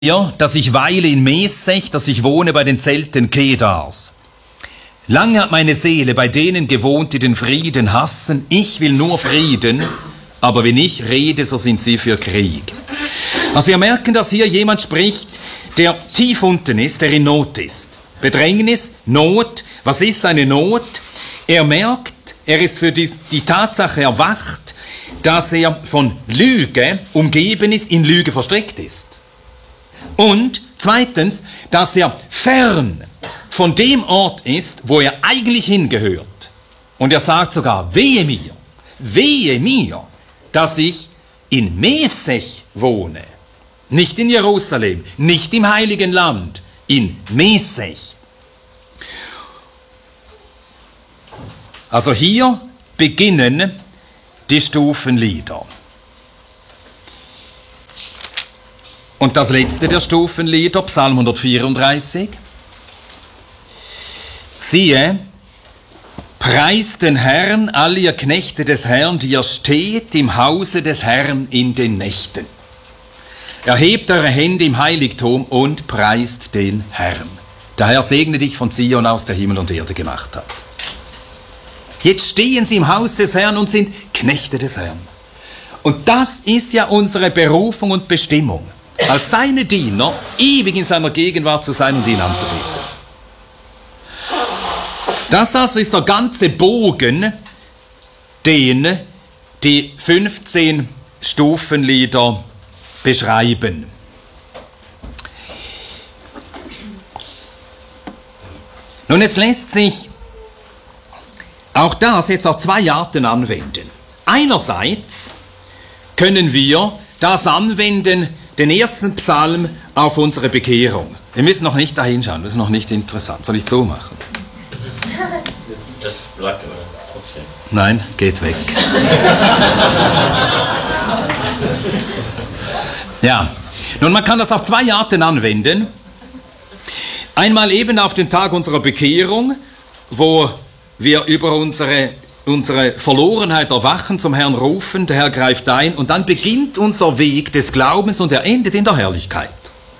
Ja, dass ich weile in Mesech, dass ich wohne bei den Zelten Kedars. Lange hat meine Seele bei denen gewohnt, die den Frieden hassen. Ich will nur Frieden, aber wenn ich rede, so sind sie für Krieg. Also wir merken, dass hier jemand spricht, der tief unten ist, der in Not ist. Bedrängnis, Not. Was ist eine Not? Er merkt, er ist für die Tatsache erwacht, dass er von Lüge umgeben ist, in Lüge verstrickt ist. Und zweitens, dass er fern von dem Ort ist, wo er eigentlich hingehört. Und er sagt sogar, wehe mir, dass ich in Mesech wohne. Nicht in Jerusalem, nicht im Heiligen Land, in Mesech. Also hier beginnen die Stufenlieder. Und das letzte der Stufenlieder, Psalm 134. Siehe, preist den Herrn, all ihr Knechte des Herrn, die ihr steht im Hause des Herrn in den Nächten. Erhebt eure Hände im Heiligtum und preist den Herrn. Der Herr segne dich von Zion aus, der Himmel und Erde gemacht hat. Jetzt stehen sie im Haus des Herrn und sind Knechte des Herrn. Und das ist ja unsere Berufung und Bestimmung, als seine Diener ewig in seiner Gegenwart zu sein und ihn anzubeten. Das also ist der ganze Bogen, den die 15 Stufenlieder beschreiben. Nun, es lässt sich auch das jetzt auf zwei Arten anwenden. Einerseits können wir das anwenden, den ersten Psalm auf unsere Bekehrung. Wir müssen noch nicht dahin schauen, das ist noch nicht interessant. Soll ich so machen? Das bleibt aber trotzdem. Nein, geht weg. Ja, nun man kann das auf zwei Arten anwenden. Einmal eben auf den Tag unserer Bekehrung, wo wir über unsere Verlorenheit erwachen, zum Herrn rufen, der Herr greift ein und dann beginnt unser Weg des Glaubens und er endet in der Herrlichkeit.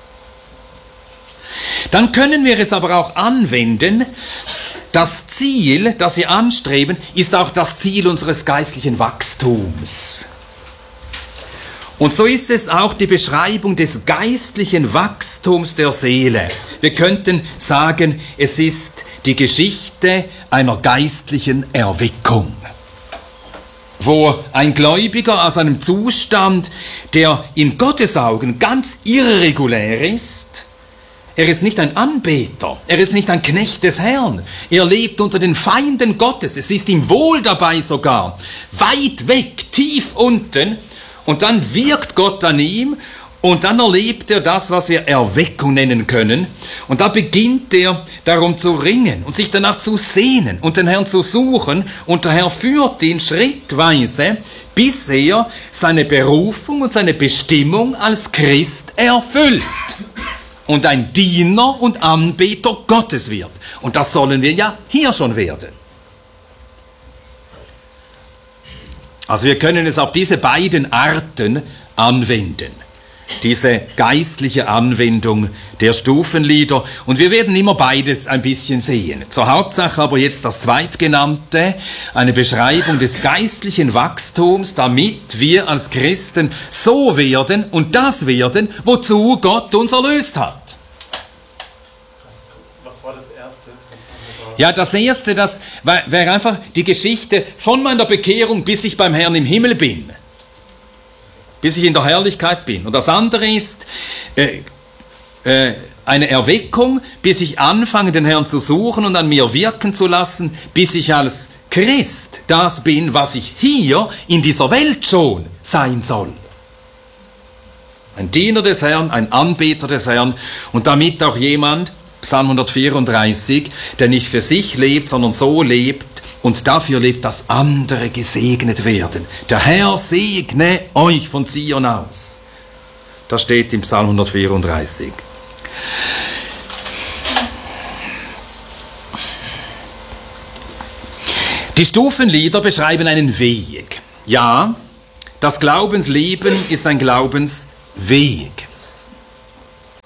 Dann können wir es aber auch anwenden, das Ziel, das wir anstreben, ist auch das Ziel unseres geistlichen Wachstums. Und so ist es auch die Beschreibung des geistlichen Wachstums der Seele. Wir könnten sagen, es ist die Geschichte einer geistlichen Erweckung, wo ein Gläubiger aus einem Zustand, der in Gottes Augen ganz irregulär ist, er ist nicht ein Anbeter, er ist nicht ein Knecht des Herrn, er lebt unter den Feinden Gottes, es ist ihm wohl dabei sogar, weit weg, tief unten, und dann wirkt Gott an ihm und dann erlebt er das, was wir Erweckung nennen können. Und da beginnt er darum zu ringen und sich danach zu sehnen und den Herrn zu suchen. Und der Herr führt ihn schrittweise, bis er seine Berufung und seine Bestimmung als Christ erfüllt. Und ein Diener und Anbeter Gottes wird. Und das sollen wir ja hier schon werden. Also wir können es auf diese beiden Arten anwenden. Diese geistliche Anwendung der Stufenlieder. Und wir werden immer beides ein bisschen sehen. Zur Hauptsache aber jetzt das Zweitgenannte, eine Beschreibung des geistlichen Wachstums, damit wir als Christen so werden und das werden, wozu Gott uns erlöst hat. Was war das Erste? Ja, das Erste, das wäre einfach die Geschichte von meiner Bekehrung, bis ich beim Herrn im Himmel bin. Bis ich in der Herrlichkeit bin. Und das andere ist eine Erweckung, bis ich anfange, den Herrn zu suchen und an mir wirken zu lassen, bis ich als Christ das bin, was ich hier in dieser Welt schon sein soll. Ein Diener des Herrn, ein Anbeter des Herrn und damit auch jemand, Psalm 134, der nicht für sich lebt, sondern so lebt, und dafür lebt, dass andere gesegnet werden. Der Herr segne euch von Zion aus. Das steht im Psalm 134. Die Stufenlieder beschreiben einen Weg. Ja, das Glaubensleben ist ein Glaubensweg.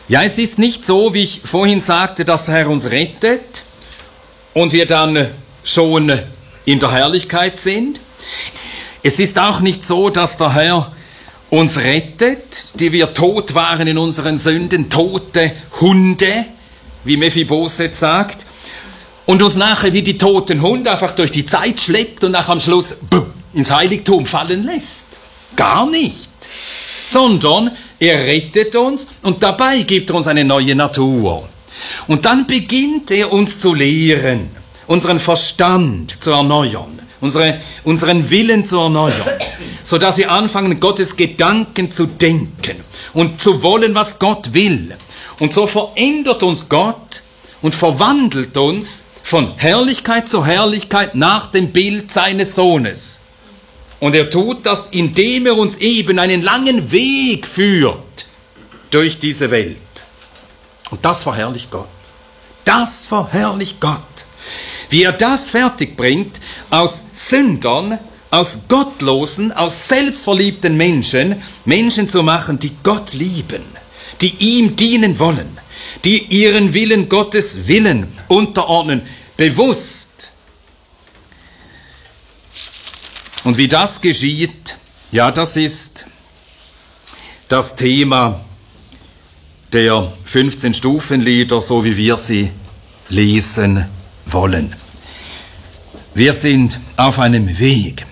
Ja, es ist nicht so, wie ich vorhin sagte, dass der Herr uns rettet und wir dann schon in der Herrlichkeit sind. Es ist auch nicht so, dass der Herr uns rettet, die wir tot waren in unseren Sünden, tote Hunde, wie Mephibosheth sagt, und uns nachher wie die toten Hunde einfach durch die Zeit schleppt und nach am Schluss ins Heiligtum fallen lässt. Gar nicht. Sondern er rettet uns und dabei gibt er uns eine neue Natur. Und dann beginnt er uns zu lehren, unseren Verstand zu erneuern, unseren Willen zu erneuern, sodass wir anfangen, Gottes Gedanken zu denken und zu wollen, was Gott will. Und so verändert uns Gott und verwandelt uns von Herrlichkeit zu Herrlichkeit nach dem Bild seines Sohnes. Und er tut das, indem er uns eben einen langen Weg führt durch diese Welt. Und das verherrlicht Gott. Das verherrlicht Gott. Wie er das fertig bringt, aus Sündern, aus Gottlosen, aus selbstverliebten Menschen zu machen, die Gott lieben, die ihm dienen wollen, die ihren Willen Gottes Willen unterordnen, bewusst. Und wie das geschieht, ja, das ist das Thema der 15 Stufenlieder, so wie wir sie lesen wollen. Wir sind auf einem Weg.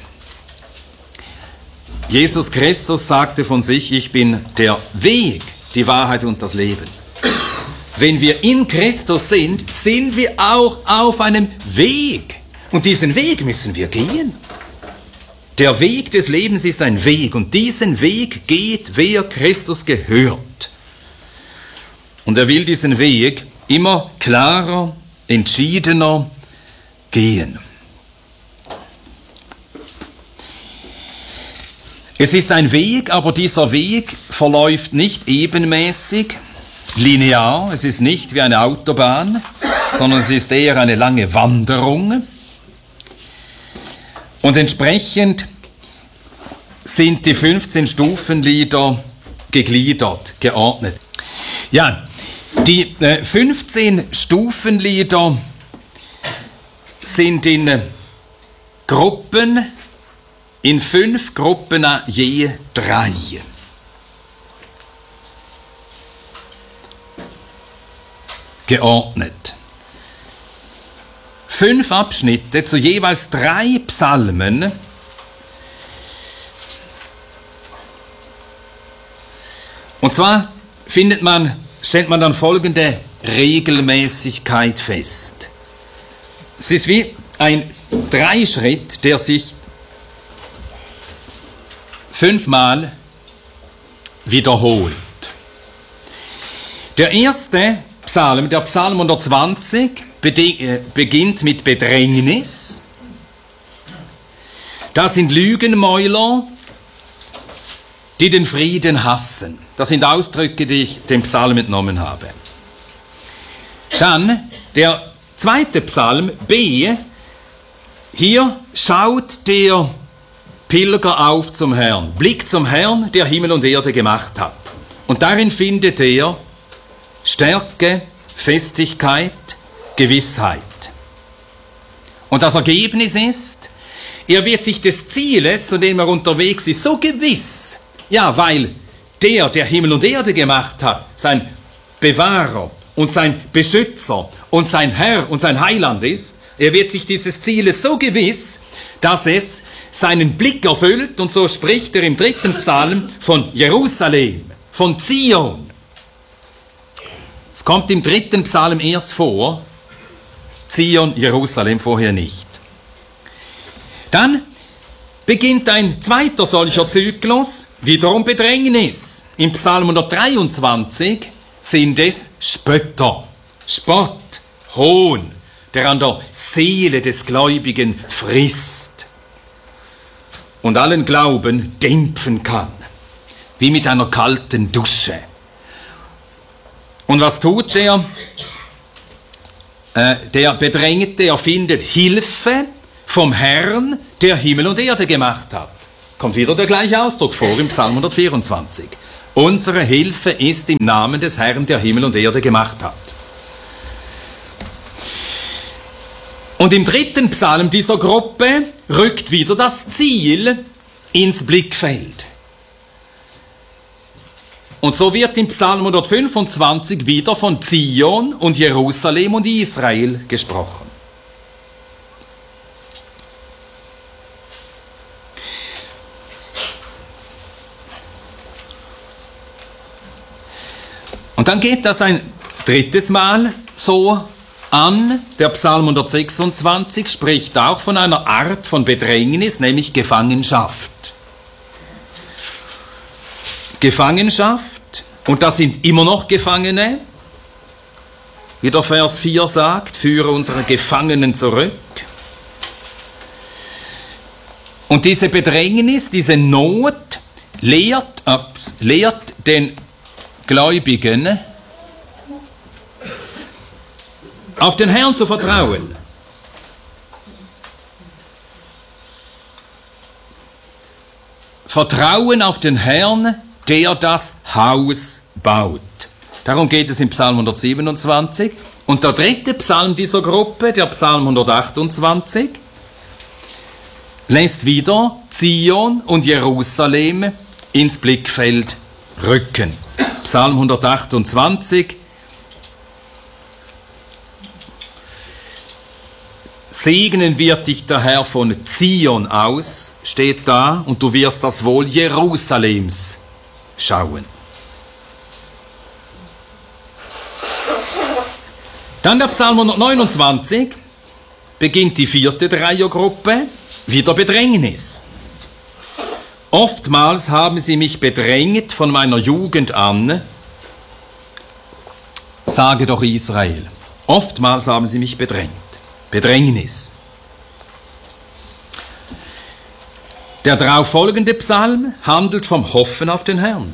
Jesus Christus sagte von sich, ich bin der Weg, die Wahrheit und das Leben. Wenn wir in Christus sind, sind wir auch auf einem Weg. Und diesen Weg müssen wir gehen. Der Weg des Lebens ist ein Weg und diesen Weg geht, wer Christus gehört. Und er will diesen Weg immer klarer, entschiedener gehen. Es ist ein Weg, aber dieser Weg verläuft nicht ebenmäßig, linear. Es ist nicht wie eine Autobahn, sondern es ist eher eine lange Wanderung. Und entsprechend sind die 15 Stufenlieder gegliedert, geordnet. Ja, die 15 Stufenlieder sind in Gruppen, in 5 Gruppen je 3. Geordnet. 5 Abschnitte zu jeweils 3 Psalmen. Und zwar stellt man dann folgende Regelmäßigkeit fest. Es ist wie ein Dreischritt, der sich 5-mal wiederholt. Der erste Psalm, der Psalm 120, beginnt mit Bedrängnis. Das sind Lügenmäuler, die den Frieden hassen. Das sind Ausdrücke, die ich dem Psalm entnommen habe. Dann der zweite Psalm, B. Hier schaut der Pilger auf zum Herrn, blickt zum Herrn, der Himmel und Erde gemacht hat. Und darin findet er Stärke, Festigkeit, Gewissheit. Und das Ergebnis ist, er wird sich des Zieles, zu dem er unterwegs ist, so gewiss, ja, weil der Himmel und Erde gemacht hat, sein Bewahrer und sein Beschützer und sein Herr und sein Heiland ist, er wird sich dieses Zieles so gewiss, dass es seinen Blick erfüllt, und so spricht er im 3. Psalm von Jerusalem, von Zion. Es kommt im 3. Psalm erst vor, Zion, Jerusalem, vorher nicht. Dann beginnt ein zweiter solcher Zyklus, wiederum Bedrängnis. Im Psalm 123 sind es Spötter, Spott, Hohn, der an der Seele des Gläubigen frisst und allen Glauben dämpfen kann, wie mit einer kalten Dusche. Und was tut der? Der Bedrängte, er findet Hilfe vom Herrn, der Himmel und Erde gemacht hat. Kommt wieder der gleiche Ausdruck vor im Psalm 124. Unsere Hilfe ist im Namen des Herrn, der Himmel und Erde gemacht hat. Und im dritten Psalm dieser Gruppe rückt wieder das Ziel ins Blickfeld. Und so wird im Psalm 125 wieder von Zion und Jerusalem und Israel gesprochen. Und dann geht das ein drittes Mal so an. Der Psalm 126 spricht auch von einer Art von Bedrängnis, nämlich Gefangenschaft. Gefangenschaft, und das sind immer noch Gefangene, wie der Vers 4 sagt, führe unsere Gefangenen zurück. Und diese Bedrängnis, diese Not lehrt den Gläubigen, auf den Herrn zu vertrauen. Vertrauen auf den Herrn, der das Haus baut. Darum geht es im Psalm 127. Und der dritte Psalm dieser Gruppe, der Psalm 128, lässt wieder Zion und Jerusalem ins Blickfeld rücken. Psalm 128. Segnen wird dich der Herr von Zion aus, steht da, und du wirst das Wohl Jerusalems schauen. Dann der Psalm 129 beginnt die vierte Dreiergruppe, wieder Bedrängnis. Oftmals haben sie mich bedrängt von meiner Jugend an, sage doch Israel. Oftmals haben sie mich bedrängt. Bedrängnis. Der darauf folgende Psalm handelt vom Hoffen auf den Herrn.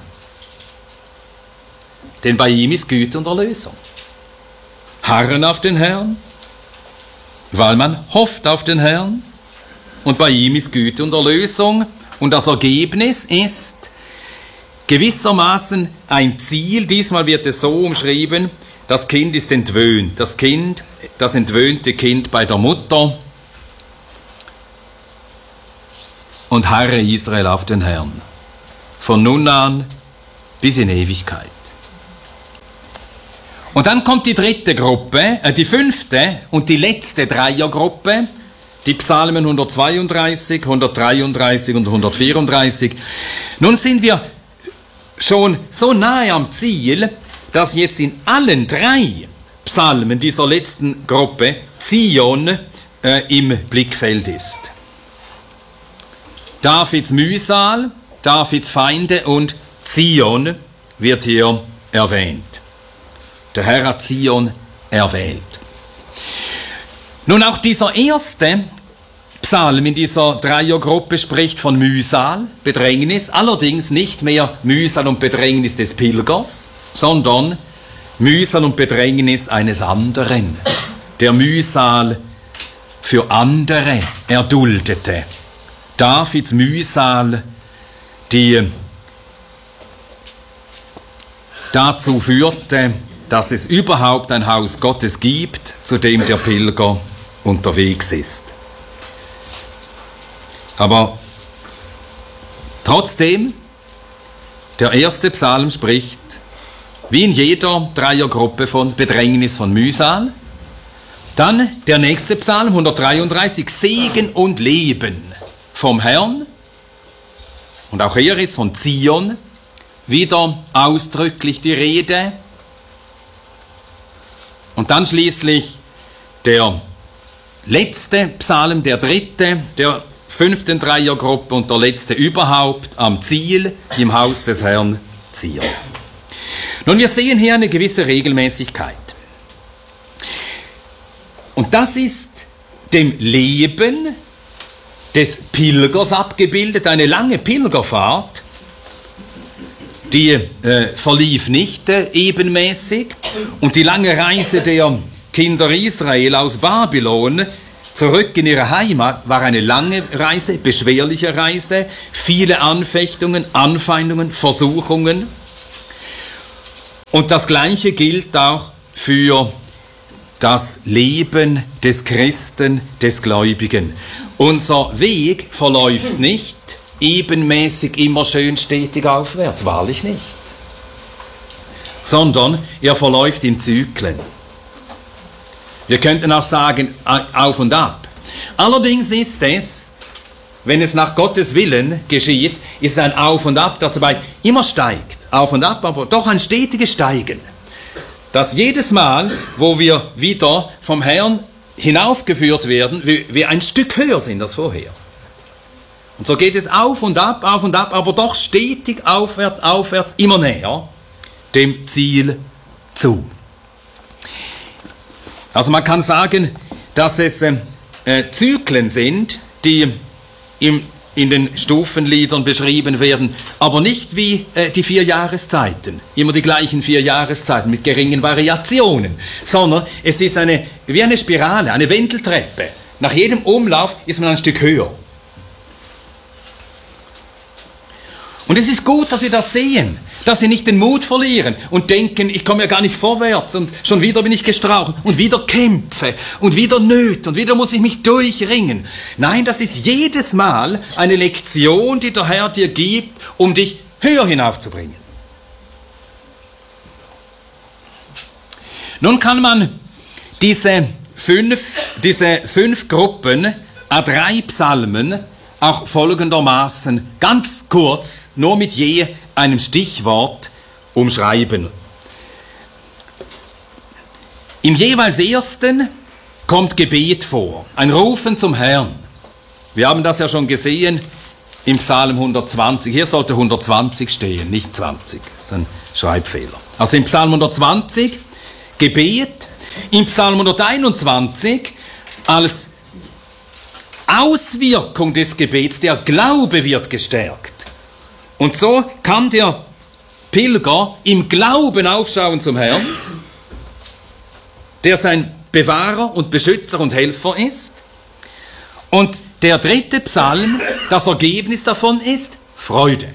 Denn bei ihm ist Güte und Erlösung. Harren auf den Herrn, weil man hofft auf den Herrn, und bei ihm ist Güte und Erlösung, und das Ergebnis ist gewissermaßen ein Ziel. Diesmal wird es so umschrieben: Das Kind ist entwöhnt, das entwöhnte Kind bei der Mutter, und harre Israel auf den Herrn, von nun an bis in Ewigkeit. Und dann kommt die dritte Gruppe, die fünfte und die letzte Dreiergruppe, die Psalmen 132, 133 und 134. Nun sind wir schon so nahe am Ziel, dass jetzt in allen drei Psalmen dieser letzten Gruppe Zion im Blickfeld ist. Davids Mühsal, Davids Feinde und Zion wird hier erwähnt. Der Herr hat Zion erwählt. Nun, auch dieser erste Psalm in dieser Dreiergruppe spricht von Mühsal, Bedrängnis, allerdings nicht mehr Mühsal und Bedrängnis des Pilgers, sondern Mühsal und Bedrängnis eines anderen, der Mühsal für andere erduldete. Davids Mühsal, die dazu führte, dass es überhaupt ein Haus Gottes gibt, zu dem der Pilger unterwegs ist. Aber trotzdem, der erste Psalm spricht, wie in jeder Dreiergruppe, von Bedrängnis, von Mühsal. Dann der nächste Psalm, 133, Segen und Leben vom Herrn. Und auch hier ist von Zion wieder ausdrücklich die Rede. Und dann schließlich der letzte Psalm, der dritte, der fünften Dreiergruppe und der letzte überhaupt am Ziel, im Haus des Herrn Zion. Nun, wir sehen hier eine gewisse Regelmäßigkeit. Und das ist dem Leben des Pilgers abgebildet, eine lange Pilgerfahrt, die verlief nicht ebenmäßig, und die lange Reise der Kinder Israel aus Babylon zurück in ihre Heimat war eine lange Reise, beschwerliche Reise, viele Anfechtungen, Anfeindungen, Versuchungen. Und das Gleiche gilt auch für das Leben des Christen, des Gläubigen. Unser Weg verläuft nicht ebenmäßig immer schön stetig aufwärts, wahrlich nicht. Sondern er verläuft in Zyklen. Wir könnten auch sagen, auf und ab. Allerdings ist es, wenn es nach Gottes Willen geschieht, ist ein Auf und Ab, das dabei immer steigt. Auf und ab, aber doch ein stetiges Steigen. Dass jedes Mal, wo wir wieder vom Herrn hinaufgeführt werden, wir ein Stück höher sind als vorher. Und so geht es auf und ab, aber doch stetig aufwärts, aufwärts, immer näher dem Ziel zu. Also man kann sagen, dass es Zyklen sind, die in den Stufenliedern beschrieben werden, aber nicht wie die 4 Jahreszeiten, immer die gleichen 4 Jahreszeiten mit geringen Variationen, sondern es ist wie eine Spirale, eine Wendeltreppe. Nach jedem Umlauf ist man ein Stück höher. Und es ist gut, dass wir das sehen, dass wir nicht den Mut verlieren und denken, ich komme ja gar nicht vorwärts und schon wieder bin ich gestrauchelt und wieder kämpfe und wieder Nöte und wieder muss ich mich durchringen. Nein, das ist jedes Mal eine Lektion, die der Herr dir gibt, um dich höher hinaufzubringen. Nun kann man diese 5 Gruppen, 3 Psalmen, auch folgendermaßen ganz kurz, nur mit je einem Stichwort umschreiben. Im jeweils ersten kommt Gebet vor, ein Rufen zum Herrn. Wir haben das ja schon gesehen im Psalm 120. Hier sollte 120 stehen, nicht 20. Das ist ein Schreibfehler. Also im Psalm 120 Gebet, im Psalm 121 als Auswirkung des Gebets, der Glaube wird gestärkt. Und so kann der Pilger im Glauben aufschauen zum Herrn, der sein Bewahrer und Beschützer und Helfer ist. Und der 3. Psalm, das Ergebnis davon ist Freude.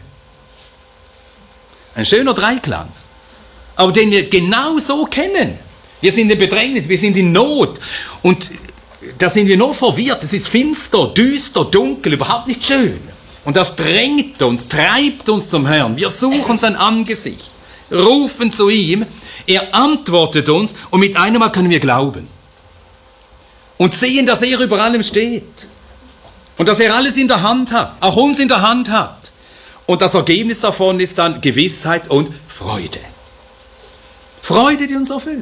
Ein schöner Dreiklang, aber den wir genau so kennen. Wir sind in Bedrängnis, wir sind in Not und da sind wir nur verwirrt, es ist finster, düster, dunkel, überhaupt nicht schön. Und das drängt uns, treibt uns zum Herrn. Wir suchen sein Angesicht, rufen zu ihm, er antwortet uns und mit einem Mal können wir glauben. Und sehen, dass er über allem steht. Und dass er alles in der Hand hat, auch uns in der Hand hat. Und das Ergebnis davon ist dann Gewissheit und Freude. Freude, die uns erfüllt.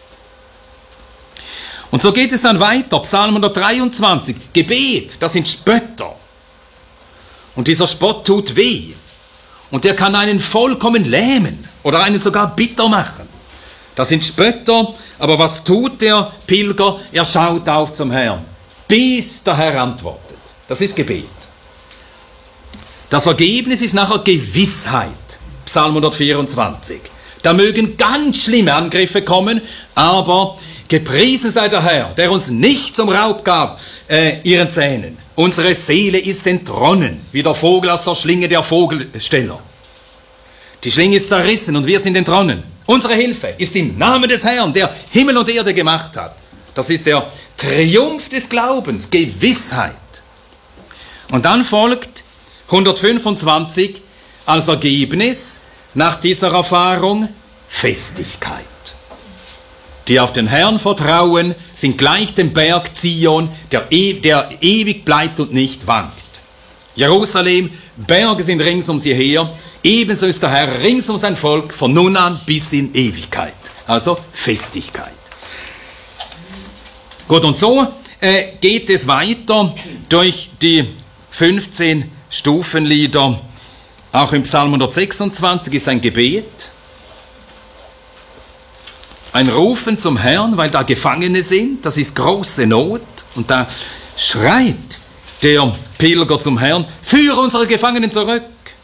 Und so geht es dann weiter, Psalm 123, Gebet, das sind Spötter. Und dieser Spott tut weh. Und der kann einen vollkommen lähmen oder einen sogar bitter machen. Das sind Spötter, aber was tut der Pilger? Er schaut auf zum Herrn, bis der Herr antwortet. Das ist Gebet. Das Ergebnis ist nachher Gewissheit, Psalm 124. Da mögen ganz schlimme Angriffe kommen, aber gepriesen sei der Herr, der uns nicht zum Raub gab, ihren Zähnen. Unsere Seele ist entronnen, wie der Vogel aus der Schlinge der Vogelsteller. Die Schlinge ist zerrissen und wir sind entronnen. Unsere Hilfe ist im Namen des Herrn, der Himmel und Erde gemacht hat. Das ist der Triumph des Glaubens, Gewissheit. Und dann folgt 125 als Ergebnis nach dieser Erfahrung Festigkeit. Die auf den Herrn vertrauen, sind gleich dem Berg Zion, der ewig bleibt und nicht wankt. Jerusalem, Berge sind rings um sie her, ebenso ist der Herr rings um sein Volk, von nun an bis in Ewigkeit. Also Festigkeit. Gut, und so geht es weiter durch die 15 Stufenlieder. Auch im Psalm 126 ist ein Gebet. Ein Rufen zum Herrn, weil da Gefangene sind, das ist große Not. Und da schreit der Pilger zum Herrn, führe unsere Gefangenen zurück.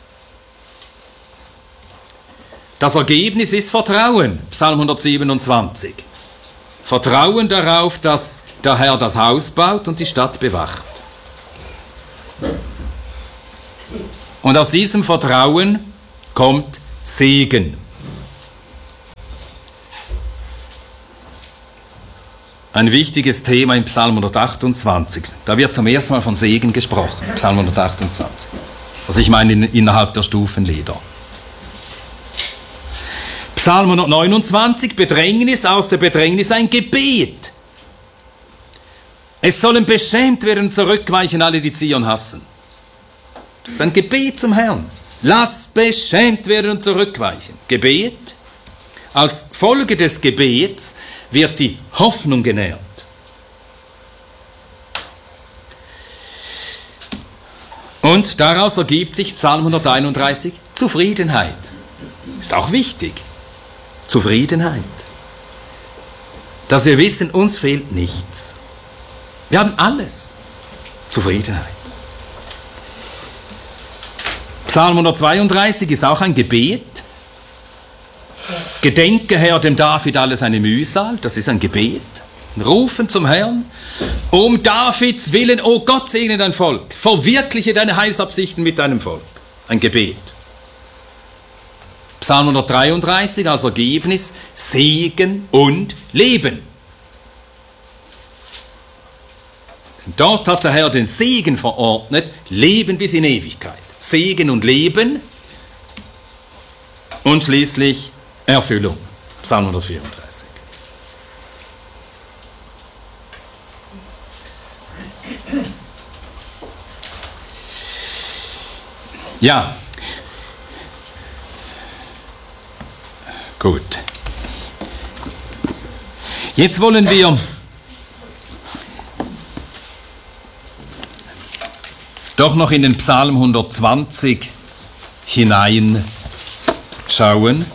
Das Ergebnis ist Vertrauen, Psalm 127. Vertrauen darauf, dass der Herr das Haus baut und die Stadt bewacht. Und aus diesem Vertrauen kommt Segen. ein wichtiges Thema im Psalm 128. Da wird zum ersten Mal von Segen gesprochen, Psalm 128. Also ich meine innerhalb der Stufenlieder. Psalm 129, Bedrängnis, aus der Bedrängnis ein Gebet. Es sollen beschämt werden und zurückweichen alle, die Zion hassen. Das ist ein Gebet zum Herrn. Lass beschämt werden und zurückweichen. Gebet. Als Folge des Gebets wird die Hoffnung genährt. Und daraus ergibt sich Psalm 131 Zufriedenheit. Ist auch wichtig. Zufriedenheit. Dass wir wissen, uns fehlt nichts. Wir haben alles. Zufriedenheit. Psalm 132 ist auch ein Gebet. Gedenke, Herr, dem David alle seine Mühsal. Das ist ein Gebet. Rufen zum Herrn. Um Davids Willen, oh Gott, segne dein Volk. Verwirkliche deine Heilsabsichten mit deinem Volk. Ein Gebet. Psalm 133 als Ergebnis Segen und Leben. Dort hat der Herr den Segen verordnet, Leben bis in Ewigkeit. Segen und Leben und schließlich Erfüllung. Psalm 134. Ja, gut. Jetzt wollen wir doch noch in den Psalm 120 hineinschauen.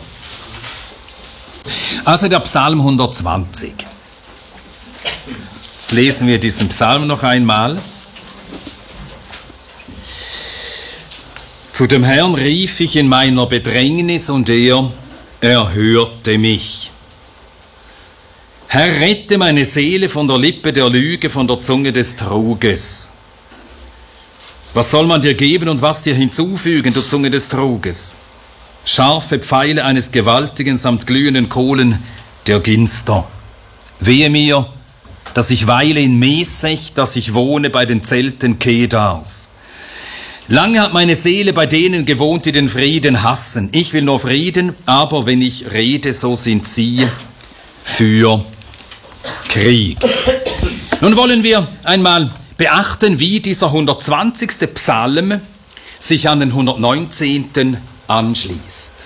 Also der Psalm 120. Jetzt lesen wir diesen Psalm noch einmal. Zu dem Herrn rief ich in meiner Bedrängnis und er erhörte mich. Herr, rette meine Seele von der Lippe der Lüge, von der Zunge des Truges. Was soll man dir geben und was dir hinzufügen, du Zunge des Truges? Scharfe Pfeile eines Gewaltigen samt glühenden Kohlen der Ginster. Wehe mir, dass ich weile in Mesech, dass ich wohne bei den Zelten Kedars. Lange hat meine Seele bei denen gewohnt, die den Frieden hassen. Ich will nur Frieden, aber wenn ich rede, so sind sie für Krieg. Nun wollen wir einmal beachten, wie dieser 120. Psalm sich an den 119. anschließt.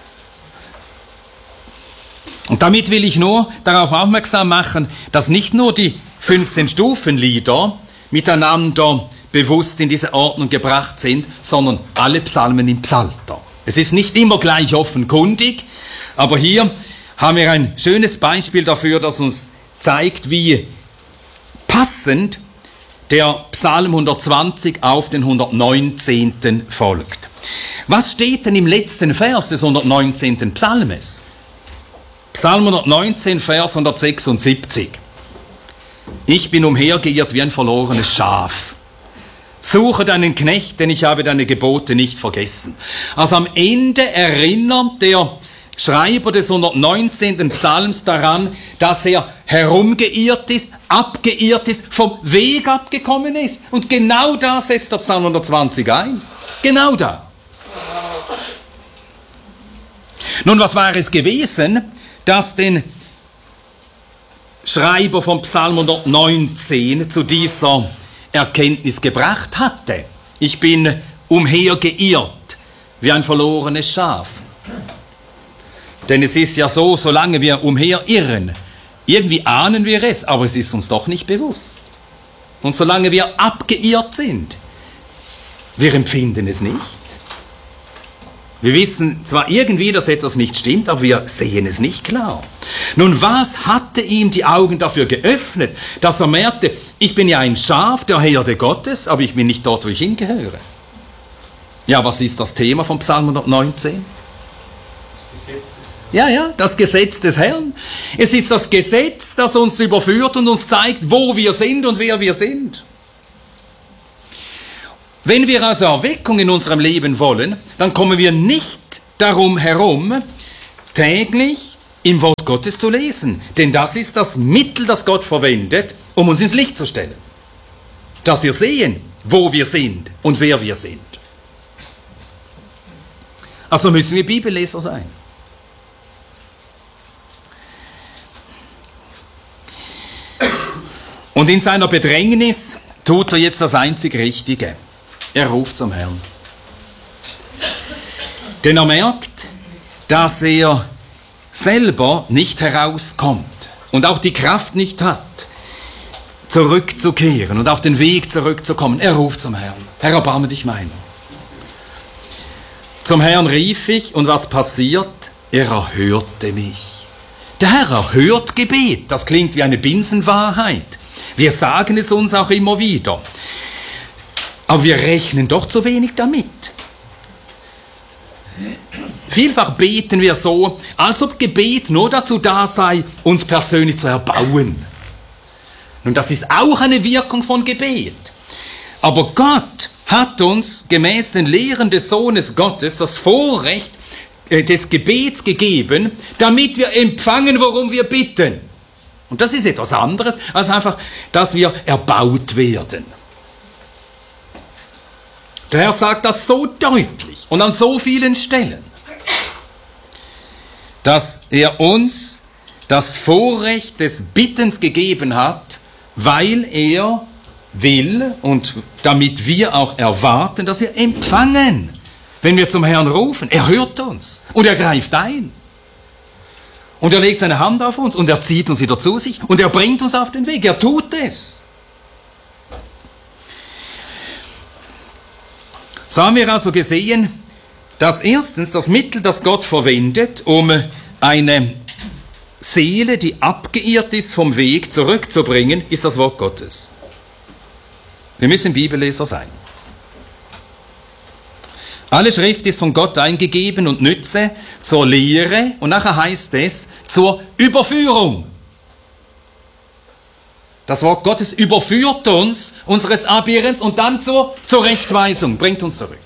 Und damit will ich nur darauf aufmerksam machen, dass nicht nur die 15 Stufenlieder miteinander bewusst in diese Ordnung gebracht sind, sondern alle Psalmen im Psalter. Es ist nicht immer gleich offenkundig, aber hier haben wir ein schönes Beispiel dafür, das uns zeigt, wie passend der Psalm 120 auf den 119. folgt. Was steht denn im letzten Vers des 119. Psalmes? Psalm 119, Vers 176. Ich bin umhergeirrt wie ein verlorenes Schaf. Suche deinen Knecht, denn ich habe deine Gebote nicht vergessen. Also am Ende erinnert der Schreiber des 119. Psalms daran, dass er herumgeirrt ist, abgeirrt ist, vom Weg abgekommen ist. Und genau da setzt der Psalm 120 ein. Genau da. Nun, was war es gewesen, das den Schreiber vom Psalm 119 zu dieser Erkenntnis gebracht hatte? Ich bin umhergeirrt wie ein verlorenes Schaf. Denn es ist ja so, solange wir umherirren, irgendwie ahnen wir es, aber es ist uns doch nicht bewusst. Und solange wir abgeirrt sind, wir empfinden es nicht. Wir wissen zwar irgendwie, dass etwas nicht stimmt, aber wir sehen es nicht klar. Nun, was hatte ihm die Augen dafür geöffnet, dass er merkte, ich bin ja ein Schaf der Herde Gottes, aber ich bin nicht dort, wo ich hingehöre? Ja, was ist das Thema von Psalm 119? Ja, das Gesetz des Herrn. Es ist das Gesetz, das uns überführt und uns zeigt, wo wir sind und wer wir sind. Wenn wir also Erweckung in unserem Leben wollen, dann kommen wir nicht darum herum, täglich im Wort Gottes zu lesen. Denn das ist das Mittel, das Gott verwendet, um uns ins Licht zu stellen. Dass wir sehen, wo wir sind und wer wir sind. Also müssen wir Bibelleser sein. Und in seiner Bedrängnis tut er jetzt das einzig Richtige. Er ruft zum Herrn. Denn er merkt, dass er selber nicht herauskommt und auch die Kraft nicht hat, zurückzukehren und auf den Weg zurückzukommen. Er ruft zum Herrn. Herr, erbarme dich meiner. Zum Herrn rief ich, und was passiert? Er erhörte mich. Der Herr erhört Gebet. Das klingt wie eine Binsenwahrheit. Wir sagen es uns auch immer wieder. Aber wir rechnen doch zu wenig damit. Vielfach beten wir so, als ob Gebet nur dazu da sei, uns persönlich zu erbauen. Nun, das ist auch eine Wirkung von Gebet. Aber Gott hat uns gemäß den Lehren des Sohnes Gottes das Vorrecht des Gebets gegeben, damit wir empfangen, worum wir bitten. Und das ist etwas anderes, als einfach, dass wir erbaut werden. Der Herr sagt das so deutlich und an so vielen Stellen, dass er uns das Vorrecht des Bittens gegeben hat, weil er will und damit wir auch erwarten, dass wir empfangen. Wenn wir zum Herrn rufen, er hört uns und er greift ein. Und er legt seine Hand auf uns und er zieht uns wieder zu sich und er bringt uns auf den Weg. Er tut es. So haben wir also gesehen, dass erstens das Mittel, das Gott verwendet, um eine Seele, die abgeirrt ist, vom Weg zurückzubringen, ist das Wort Gottes. Wir müssen Bibelleser sein. Alle Schrift ist von Gott eingegeben und nütze zur Lehre und nachher heißt es zur Überführung. Das Wort Gottes überführt uns unseres Abirrens und dann zur Rechtweisung, bringt uns zurück.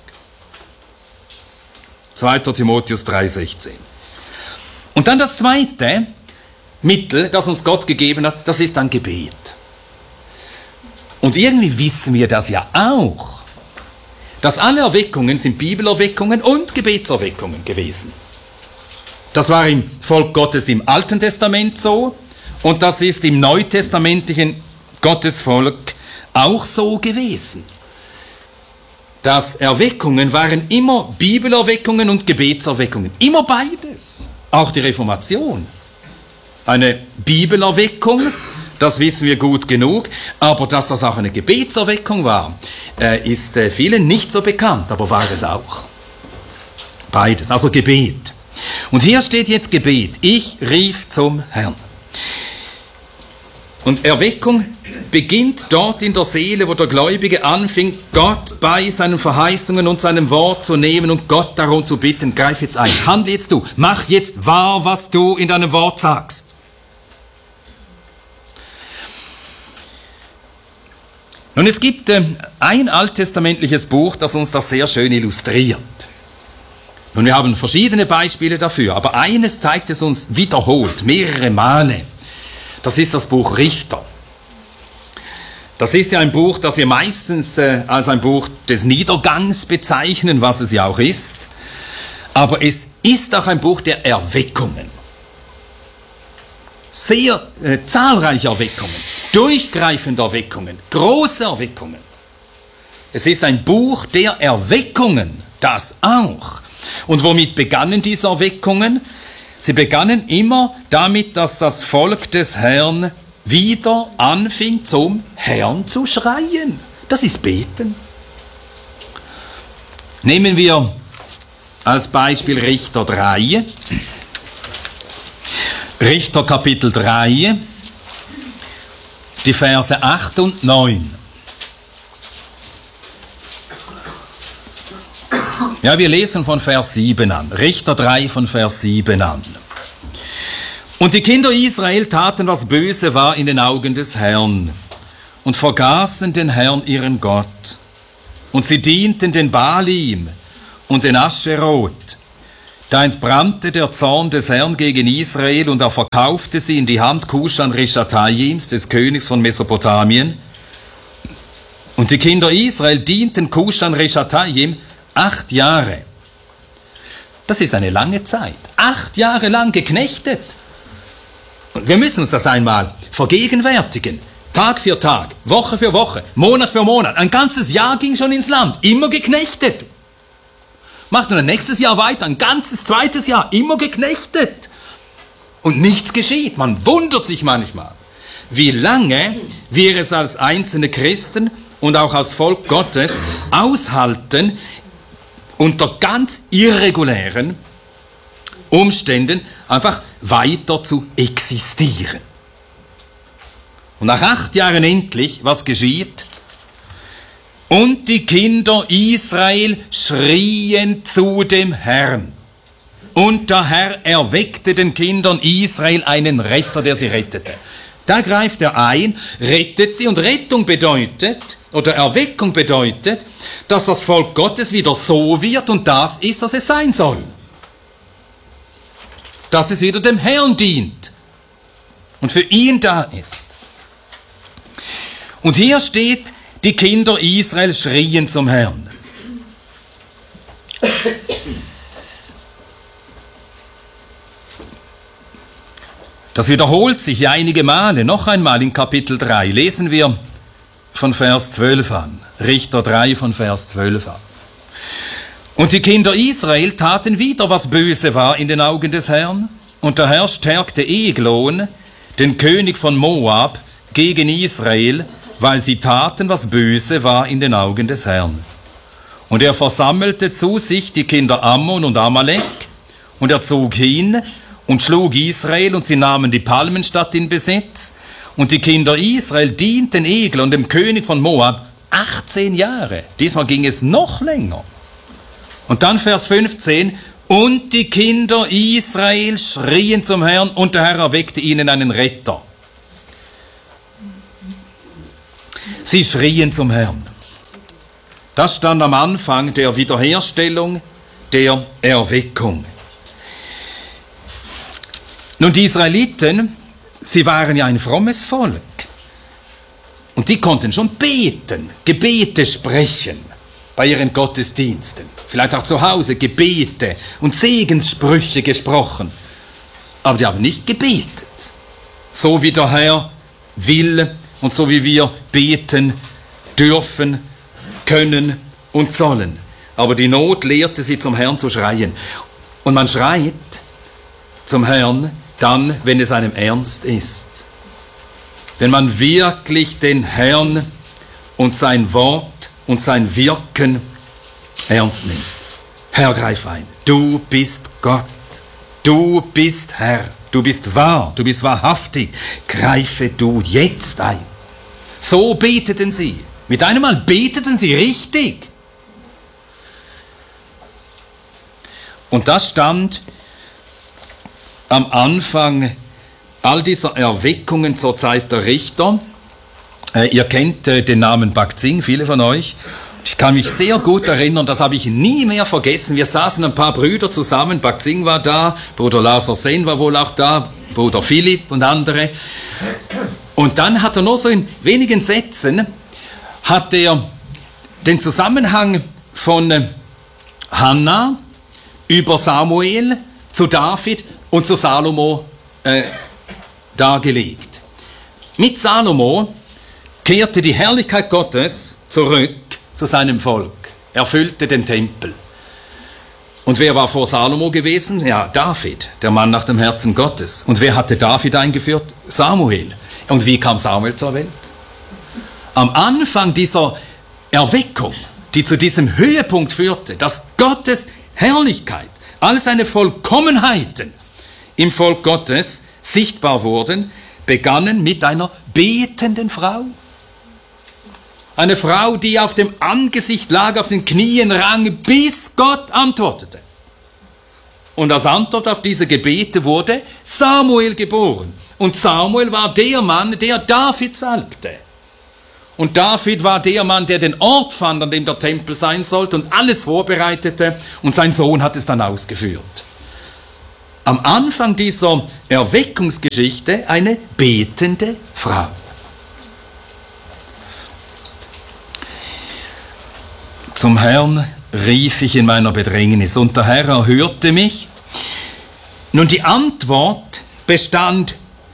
2. Timotheus 3,16. Und dann das zweite Mittel, das uns Gott gegeben hat, das ist ein Gebet. Und irgendwie wissen wir das ja auch, dass alle Erweckungen sind Bibelerweckungen und Gebetserweckungen gewesen. Das war im Volk Gottes im Alten Testament so und das ist im neutestamentlichen Gottesvolk auch so gewesen. Dass Erweckungen waren immer Bibelerweckungen und Gebetserweckungen. Immer beides. Auch die Reformation. Eine Bibelerweckung, das wissen wir gut genug, aber dass das auch eine Gebetserweckung war, ist vielen nicht so bekannt, aber war es auch. Beides, also Gebet. Und hier steht jetzt Gebet. Ich rief zum Herrn. Und Erweckung beginnt dort in der Seele, wo der Gläubige anfängt, Gott bei seinen Verheißungen und seinem Wort zu nehmen und Gott darum zu bitten, greif jetzt ein, handle jetzt du, mach jetzt wahr, was du in deinem Wort sagst. Nun, es gibt ein alttestamentliches Buch, das uns das sehr schön illustriert. Nun, wir haben verschiedene Beispiele dafür, aber eines zeigt es uns wiederholt, mehrere Male. Das ist das Buch Richter. Das ist ja ein Buch, das wir meistens als ein Buch des Niedergangs bezeichnen, was es ja auch ist. Aber es ist auch ein Buch der Erweckungen. Sehr zahlreiche Erweckungen, durchgreifende Erweckungen, große Erweckungen. Es ist ein Buch der Erweckungen, das auch. Und womit begannen diese Erweckungen? Sie begannen immer damit, dass das Volk des Herrn wieder anfing, zum Herrn zu schreien. Das ist Beten. Nehmen wir als Beispiel Richter 3. Richter Kapitel 3, die Verse 8 und 9. Ja, wir lesen von Vers 7 an. Richter 3 von Vers 7 an. Und die Kinder Israel taten, was böse war in den Augen des Herrn und vergaßen den Herrn, ihren Gott. Und sie dienten den Baalim und den Ascheroth, Da entbrannte der Zorn des Herrn gegen Israel und er verkaufte sie in die Hand Kuschan-Rischataims, des Königs von Mesopotamien. Und die Kinder Israel dienten Kuschan-Rischataim 8 Jahre. Das ist eine lange Zeit. 8 Jahre lang geknechtet. Und wir müssen uns das einmal vergegenwärtigen. Tag für Tag, Woche für Woche, Monat für Monat. Ein ganzes Jahr ging schon ins Land. Immer geknechtet. Macht dann nächstes Jahr weiter, ein ganzes zweites Jahr, immer geknechtet. Und nichts geschieht. Man wundert sich manchmal, wie lange wir es als einzelne Christen und auch als Volk Gottes aushalten, unter ganz irregulären Umständen einfach weiter zu existieren. Und nach 8 Jahren endlich, was geschieht? Und die Kinder Israel schrien zu dem Herrn. Und der Herr erweckte den Kindern Israel einen Retter, der sie rettete. Da greift er ein, rettet sie, und Rettung bedeutet, oder Erweckung bedeutet, dass das Volk Gottes wieder so wird und das ist, was es sein soll. Dass es wieder dem Herrn dient und für ihn da ist. Und hier steht, die Kinder Israel schrien zum Herrn. Das wiederholt sich einige Male. Noch einmal in Kapitel 3 lesen wir von Vers 12 an. Richter 3 von Vers 12 an. Und die Kinder Israel taten wieder, was böse war in den Augen des Herrn. Und der Herr stärkte Eglon, den König von Moab, gegen Israel, weil sie taten, was böse war in den Augen des Herrn. Und er versammelte zu sich die Kinder Ammon und Amalek, und er zog hin und schlug Israel, und sie nahmen die Palmenstadt in Besitz. Und die Kinder Israel dienten Eglon, dem König von Moab, 18 Jahre. Diesmal ging es noch länger. Und dann Vers 15, und die Kinder Israel schrien zum Herrn, und der Herr erweckte ihnen einen Retter. Sie schrien zum Herrn. Das stand am Anfang der Wiederherstellung, der Erweckung. Nun, die Israeliten, sie waren ja ein frommes Volk. Und die konnten schon beten, Gebete sprechen bei ihren Gottesdiensten. Vielleicht auch zu Hause Gebete und Segenssprüche gesprochen. Aber die haben nicht gebetet. So wie der Herr will und so wie wir beten dürfen, können und sollen. Aber die Not lehrte sie, zum Herrn zu schreien. Und man schreit zum Herrn dann, wenn es einem ernst ist. Wenn man wirklich den Herrn und sein Wort und sein Wirken ernst nimmt. Herr, greif ein. Du bist Gott. Du bist Herr. Du bist wahr. Du bist wahrhaftig. Greife du jetzt ein. So beteten sie. Mit einem Mal beteten sie richtig. Und das stand am Anfang all dieser Erweckungen zur Zeit der Richter. Ihr kennt den Namen Bakzing, viele von euch. Ich kann mich sehr gut erinnern, das habe ich nie mehr vergessen. Wir saßen ein paar Brüder zusammen, Bakzing war da, Bruder Lazar Sen war wohl auch da, Bruder Philipp und andere. Und dann hat er nur so in wenigen Sätzen, hat er den Zusammenhang von Hannah über Samuel zu David und zu Salomo dargelegt. Mit Salomo kehrte die Herrlichkeit Gottes zurück zu seinem Volk. Er füllte den Tempel. Und wer war vor Salomo gewesen? Ja, David, der Mann nach dem Herzen Gottes. Und wer hatte David eingeführt? Samuel. Und wie kam Samuel zur Welt? Am Anfang dieser Erweckung, die zu diesem Höhepunkt führte, dass Gottes Herrlichkeit, all seine Vollkommenheiten im Volk Gottes sichtbar wurden, begannen mit einer betenden Frau. Eine Frau, die auf dem Angesicht lag, auf den Knien rang, bis Gott antwortete. Und als Antwort auf diese Gebete wurde Samuel geboren. Und Samuel war der Mann, der David salbte. Und David war der Mann, der den Ort fand, an dem der Tempel sein sollte und alles vorbereitete. Und sein Sohn hat es dann ausgeführt. am Anfang dieser Erweckungsgeschichte eine betende Frau. Zum Herrn rief ich in meiner Bedrängnis, und der Herr erhörte mich. Nun, die Antwort bestand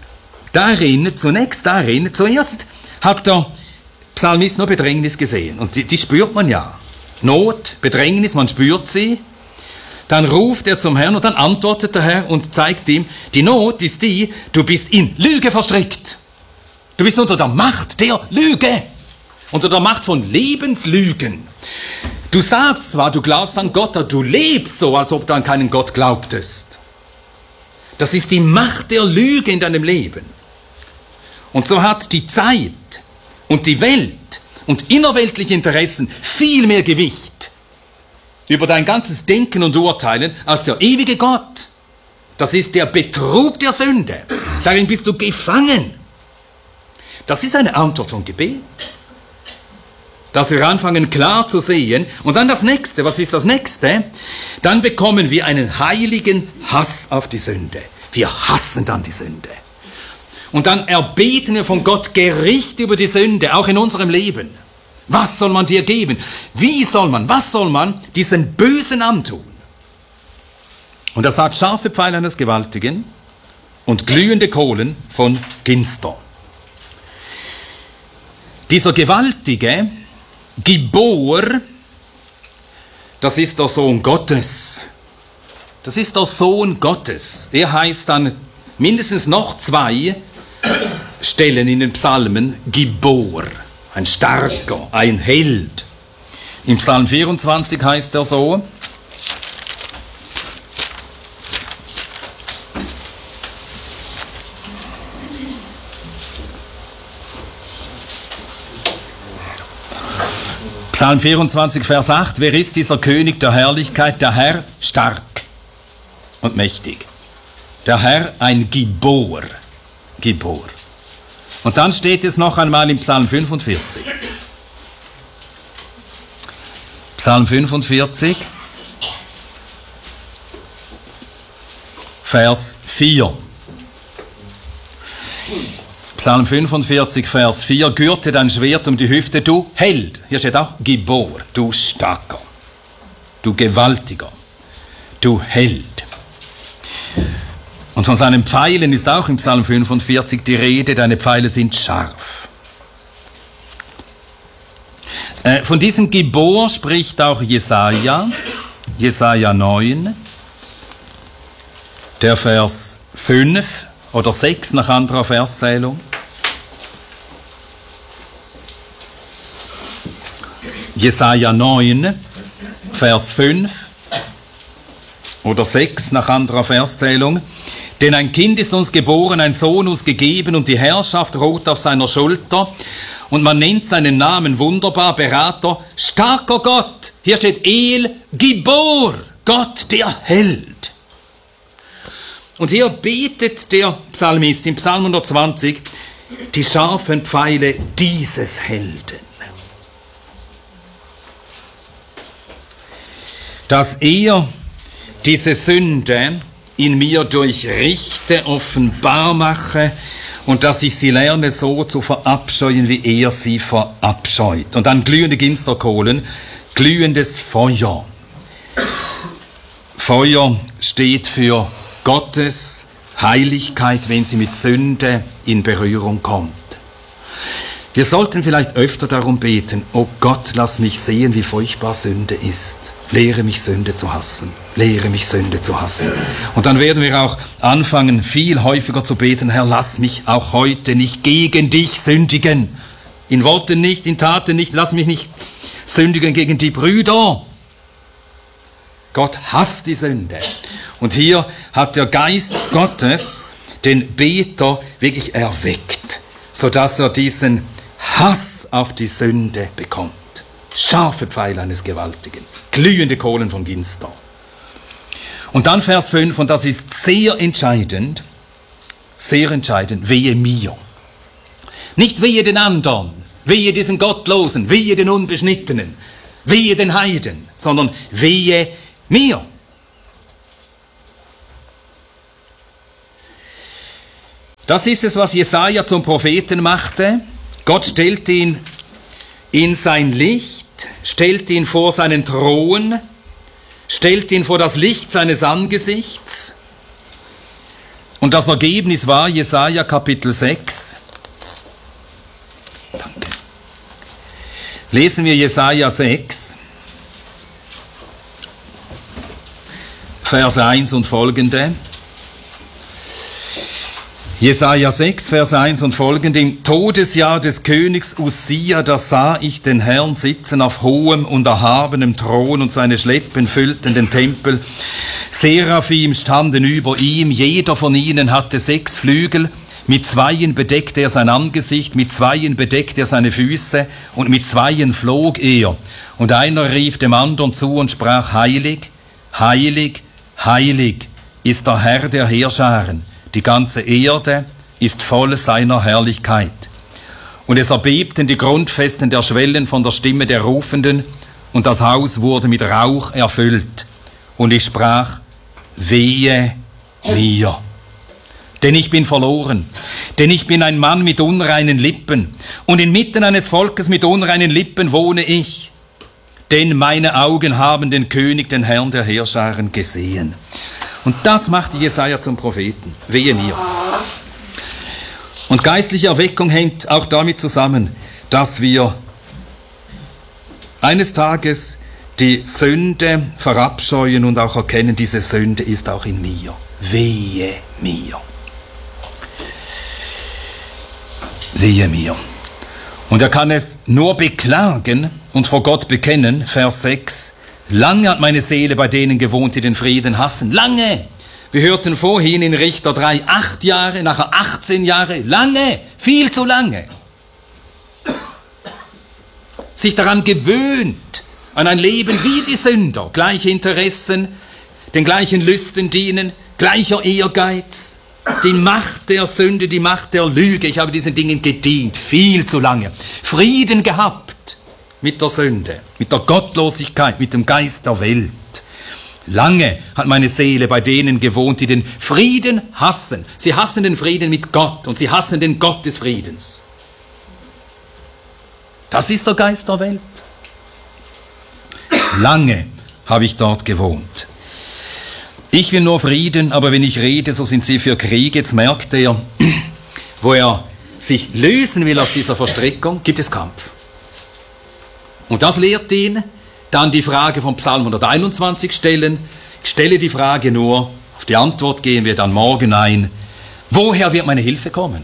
zuerst hat der Psalmist nur Bedrängnis gesehen, und die spürt man ja. Not, Bedrängnis, man spürt sie. Dann ruft er zum Herrn und dann antwortet der Herr und zeigt ihm, die Not ist die, du bist in Lüge verstrickt. Du bist unter der Macht der Lüge, unter der Macht von Lebenslügen. Du sagst zwar, du glaubst an Gott, aber du lebst so, als ob du an keinen Gott glaubtest. Das ist die Macht der Lüge in deinem Leben. Und so hat die Zeit und die Welt und innerweltliche Interessen viel mehr Gewicht über dein ganzes Denken und Urteilen als der ewige Gott. Das ist der Betrug der Sünde. Darin bist du gefangen. Das ist eine Antwort von Gebet. Dass wir anfangen klar zu sehen. Und dann das Nächste. Was ist das Nächste? Dann bekommen wir einen heiligen Hass auf die Sünde. Wir hassen dann die Sünde. Und dann erbeten wir von Gott Gericht über die Sünde, auch in unserem Leben. Was soll man dir geben? Was soll man diesen Bösen antun? Und er sagt, scharfe Pfeile eines Gewaltigen und glühende Kohlen von Ginster. Dieser gewaltige Gibor, das ist der Sohn Gottes. Das ist der Sohn Gottes. Er heißt dann mindestens noch 2 Stellen in den Psalmen Gibor. Ein Starker, ein Held. Im Psalm 24 heißt er so. Psalm 24, Vers 8. Wer ist dieser König der Herrlichkeit? Der Herr stark und mächtig. Der Herr ein Gibor. Gibor. Und dann steht es noch einmal im Psalm 45. Psalm 45, Vers 4. Psalm 45, Vers 4. Gürte dein Schwert um die Hüfte, du Held. Hier steht auch Gibor, du Starker, du Gewaltiger, du Held. Und von seinen Pfeilen ist auch im Psalm 45 die Rede, deine Pfeile sind scharf. Von diesem Gibor spricht auch Jesaja 9, der Vers 5 oder 6 nach anderer Verszählung. Jesaja 9, Vers 5 oder 6 nach anderer Verszählung. Denn ein Kind ist uns geboren, ein Sohn uns gegeben und die Herrschaft ruht auf seiner Schulter. Und man nennt seinen Namen wunderbar, Berater, starker Gott. Hier steht El Gibor, Gott der Held. Und hier betet der Psalmist im Psalm 120 die scharfen Pfeile dieses Helden. Dass er diese Sünde in mir durchrichte, offenbar mache und dass ich sie lerne so zu verabscheuen, wie er sie verabscheut. Und dann glühende Ginsterkohlen, glühendes Feuer. Feuer steht für Gottes Heiligkeit, wenn sie mit Sünde in Berührung kommt. Wir sollten vielleicht öfter darum beten, oh Gott, lass mich sehen, wie furchtbar Sünde ist. Lehre mich Sünde zu hassen. Lehre mich Sünde zu hassen. Und dann werden wir auch anfangen, viel häufiger zu beten, Herr, lass mich auch heute nicht gegen dich sündigen. In Worten nicht, in Taten nicht, lass mich nicht sündigen gegen die Brüder. Gott hasst die Sünde. Und hier hat der Geist Gottes den Beter wirklich erweckt, sodass er diesen Hass auf die Sünde bekommt. Scharfe Pfeile eines Gewaltigen, glühende Kohlen von Ginster. Und dann Vers 5, und das ist sehr entscheidend, wehe mir. Nicht wehe den anderen, wehe diesen Gottlosen, wehe den Unbeschnittenen, wehe den Heiden, sondern wehe mir. Das ist es, was Jesaja zum Propheten machte. Gott stellt ihn in sein Licht, stellt ihn vor seinen Thron, stellt ihn vor das Licht seines Angesichts. Und das Ergebnis war Jesaja Kapitel 6. Danke. Lesen wir Jesaja 6, Vers 1 und folgende. Jesaja 6, Vers 1 und folgende. Im Todesjahr des Königs Ussia, da sah ich den Herrn sitzen auf hohem und erhabenem Thron und seine Schleppen füllten den Tempel. Seraphim standen über ihm, jeder von ihnen hatte 6 Flügel. Mit 2 bedeckte er sein Angesicht, mit 2 bedeckte er seine Füße und mit 2 flog er. Und einer rief dem anderen zu und sprach, heilig, heilig, heilig ist der Herr der Heerscharen. Die ganze Erde ist voll seiner Herrlichkeit. Und es erbebten die Grundfesten der Schwellen von der Stimme der Rufenden, und das Haus wurde mit Rauch erfüllt. Und ich sprach, wehe mir, denn ich bin verloren, denn ich bin ein Mann mit unreinen Lippen, und inmitten eines Volkes mit unreinen Lippen wohne ich, denn meine Augen haben den König, den Herrn der Heerscharen, gesehen. Und das machte Jesaja zum Propheten. Wehe mir. Und geistliche Erweckung hängt auch damit zusammen, dass wir eines Tages die Sünde verabscheuen und auch erkennen, diese Sünde ist auch in mir. Wehe mir. Wehe mir. Und er kann es nur beklagen und vor Gott bekennen, Vers 6, lange hat meine Seele bei denen gewohnt, die den Frieden hassen. Lange! Wir hörten vorhin in Richter 3, 8 Jahre, nachher 18 Jahre. Lange! Viel zu lange! Sich daran gewöhnt, an ein Leben wie die Sünder. Gleiche Interessen, den gleichen Lüsten dienen, gleicher Ehrgeiz. Die Macht der Sünde, die Macht der Lüge. Ich habe diesen Dingen gedient, viel zu lange. Frieden gehabt mit der Sünde, mit der Gottlosigkeit, mit dem Geist der Welt. Lange hat meine Seele bei denen gewohnt, die den Frieden hassen. Sie hassen den Frieden mit Gott und sie hassen den Gott des Friedens. Das ist der Geist der Welt. Lange habe ich dort gewohnt. Ich will nur Frieden, aber wenn ich rede, so sind sie für Krieg. Jetzt merkt er, wo er sich lösen will aus dieser Verstrickung, gibt es Kampf. Und das lehrt ihn, dann die Frage vom Psalm 121 stellen. Ich stelle die Frage nur, auf die Antwort gehen wir dann morgen ein. Woher wird meine Hilfe kommen?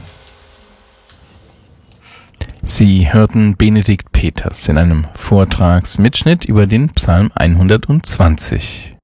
Sie hörten Benedikt Peters in einem Vortragsmitschnitt über den Psalm 120.